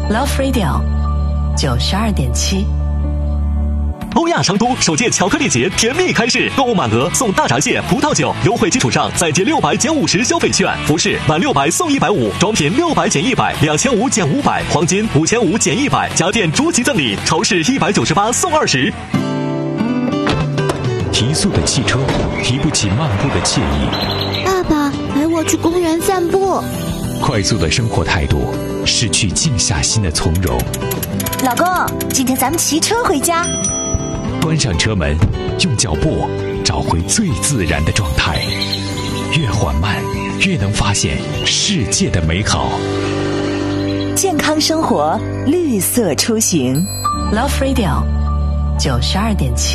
Love Radio 92.7。 欧亚成都首届巧克力节甜蜜开市，购物满额送大闸蟹、葡萄酒，优惠基础上再接600减50消费券，服饰满600送150，装品600减100，2500减500，黄金5500减100，家电逐级赠礼，超市198送20。 提速的汽车，提不起漫步的惬意。 爸爸，陪我去公园散步。 快速的生活态度，失去静下心的从容。 老公，今天咱们骑车回家。 关上车门，用脚步找回最自然的状态，越缓慢越能发现世界的美好。 健康生活，绿色出行。 Love Radio 92.7。